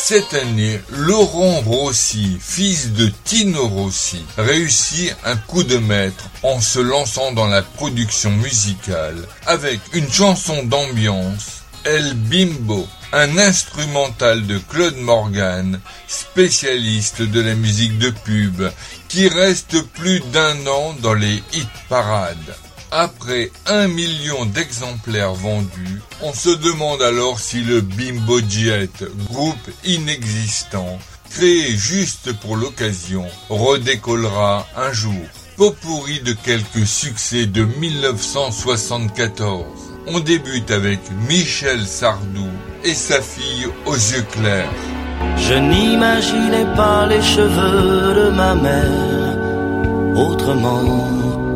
Cette année, Laurent Rossi, fils de Tino Rossi, réussit un coup de maître en se lançant dans la production musicale avec une chanson d'ambiance, El Bimbo, un instrumental de Claude Morgan, spécialiste de la musique de pub, qui reste plus d'1 an dans les hit parades. Après 1 million d'exemplaires vendus, on se demande alors si le Bimbo Jet, groupe inexistant, créé juste pour l'occasion, redécollera un jour. Pot-pourri de quelques succès de 1974. On débute avec Michel Sardou et sa fille aux yeux clairs. Je n'imaginais pas les cheveux de ma mère autrement.